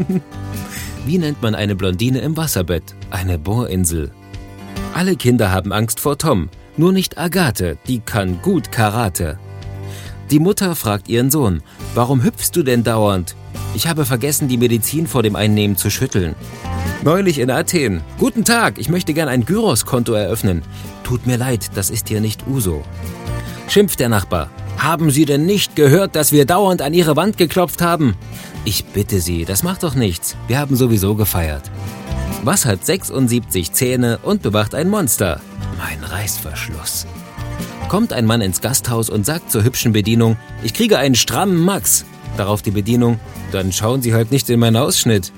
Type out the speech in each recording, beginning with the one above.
Wie nennt man eine Blondine im Wasserbett? Eine Bohrinsel. Alle Kinder haben Angst vor Tom, nur nicht Agathe, die kann gut Karate. Die Mutter fragt ihren Sohn, warum hüpfst du denn dauernd? Ich habe vergessen, die Medizin vor dem Einnehmen zu schütteln. Neulich in Athen. Guten Tag, ich möchte gern ein Gyros-Konto eröffnen. Tut mir leid, das ist hier nicht Uso. Schimpft der Nachbar. Haben Sie denn nicht gehört, dass wir dauernd an Ihre Wand geklopft haben? Ich bitte Sie, das macht doch nichts. Wir haben sowieso gefeiert. Was hat 76 Zähne und bewacht ein Monster? Mein Reißverschluss. Kommt ein Mann ins Gasthaus und sagt zur hübschen Bedienung, ich kriege einen strammen Max. Darauf die Bedienung, dann schauen Sie halt nicht in meinen Ausschnitt.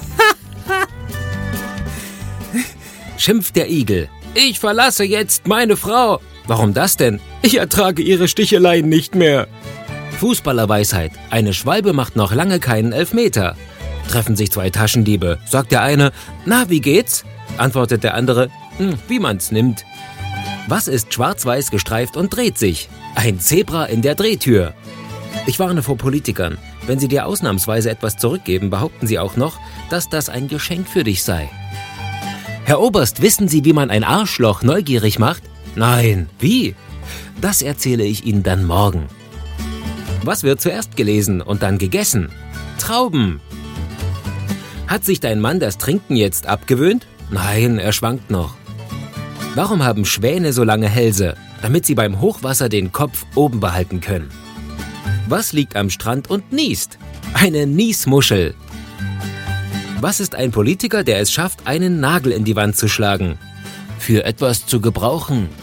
Schimpft der Igel. Ich verlasse jetzt meine Frau. Warum das denn? Ich ertrage ihre Sticheleien nicht mehr. Fußballerweisheit. Eine Schwalbe macht noch lange keinen Elfmeter. Treffen sich zwei Taschendiebe. Sagt der eine, na, wie geht's? Antwortet der andere, wie man's nimmt. Was ist schwarz-weiß gestreift und dreht sich? Ein Zebra in der Drehtür. Ich warne vor Politikern. Wenn sie dir ausnahmsweise etwas zurückgeben, behaupten sie auch noch, dass das ein Geschenk für dich sei. Herr Oberst, wissen Sie, wie man ein Arschloch neugierig macht? Nein, wie? Das erzähle ich Ihnen dann morgen. Was wird zuerst gelesen und dann gegessen? Trauben. Hat sich dein Mann das Trinken jetzt abgewöhnt? Nein, er schwankt noch. Warum haben Schwäne so lange Hälse? Damit sie beim Hochwasser den Kopf oben behalten können. Was liegt am Strand und niest? Eine Niesmuschel. Was ist ein Politiker, der es schafft, einen Nagel in die Wand zu schlagen? Für etwas zu gebrauchen.